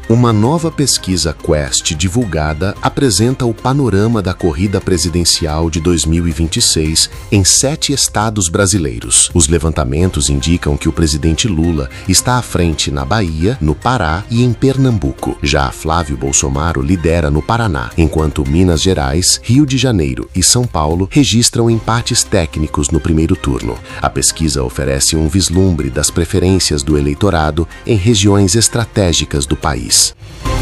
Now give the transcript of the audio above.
Uma nova pesquisa Quest divulgada apresenta o panorama da corrida presidencial de 2026 em 7 estados brasileiros. Os levantamentos indicam que o presidente Lula está à frente na Bahia, no Pará e em Pernambuco. Já Flávio Bolsonaro lidera no Paraná, enquanto Minas Gerais, Rio de Janeiro e São Paulo registram empates técnicos no primeiro turno. A pesquisa oferece um vislumbre das preferências do eleitorado em regiões estratégicas do país.